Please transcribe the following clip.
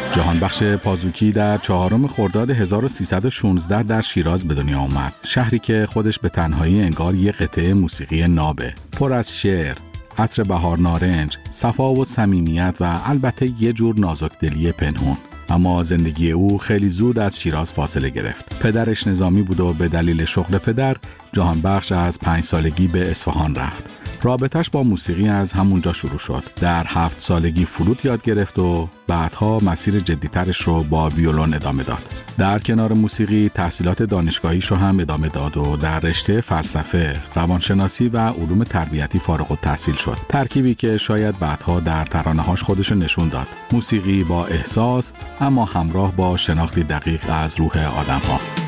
جهانبخش پازوکی در 4 خرداد 1316 در شیراز به دنیا آمد. شهری که خودش به تنهایی انگار یک قطعه موسیقی نابه، پر از شعر، عطر بهار نارنج، صفا و صمیمیت و البته یه جور نازکدلی پنهون. اما زندگی او خیلی زود از شیراز فاصله گرفت. پدرش نظامی بود و به دلیل شغل پدر جهانبخش از 5 سالگی به اصفهان رفت. رابطش با موسیقی از همونجا شروع شد. در 7 سالگی فلوت یاد گرفت و بعدها مسیر جدیترش رو با ویولون ادامه داد. در کنار موسیقی تحصیلات دانشگاهیش رو هم ادامه داد و در رشته فلسفه، روانشناسی و علوم تربیتی فارغ التحصیل شد. ترکیبی که شاید بعدها در ترانه‌هاش خودش نشون داد. موسیقی با احساس اما همراه با شناختی دقیق از روح آدم‌ها.